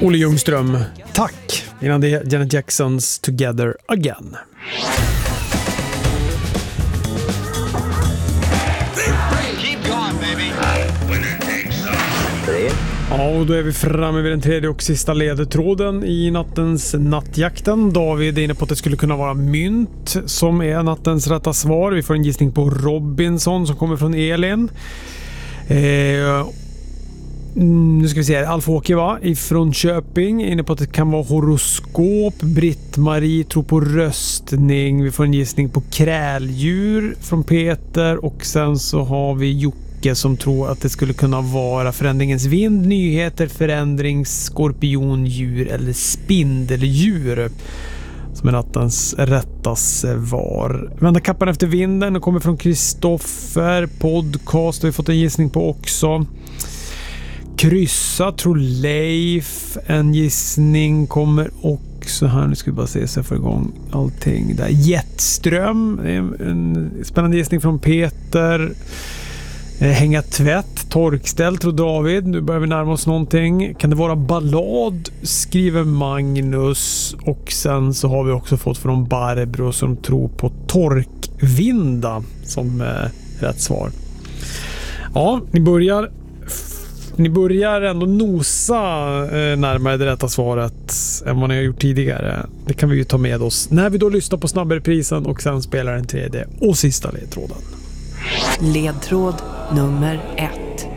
Olle Ljungström. Tack. Innan det Janet Jacksons Together Again. Ja, och då är vi framme vid den tredje och sista ledtråden i nattens nattjakten. David är inne på att det skulle kunna vara mynt som är nattens rätta svar. Vi får en gissning på Robinson som kommer från Elin. Nu ska vi se här. Alf-Åke ifrån Köping inne på att det kan vara horoskop. Britt-Marie tror på röstning. Vi får en gissning på kräldjur från Peter. Och sen så har vi Jocke som tror att det skulle kunna vara förändringens vind, nyheter, förändrings, skorpion, djur eller spindeldjur som är nattens rätta svar. Vända kappan efter vinden och kommer från Kristoffer. Podcast har vi fått en gissning på också. Kryssa tror Leif. En gissning kommer också här. Nu ska vi bara se så jag får igång allting där. Jetström. En spännande gissning från Peter. Hänga tvätt. Torkställ tror David. Nu börjar vi närma oss någonting. Kan det vara ballad? Skriver Magnus. Och sen så har vi också fått från Barbro som tror på torkvinda som rätt svar. Ja, ni börjar ändå nosa närmare det rätta svaret än vad ni har gjort tidigare. Det kan vi ju ta med oss när vi då lyssnar på snabbreprisen och sen spelar den tredje och sista ledtråden. Ledtråd nummer 1.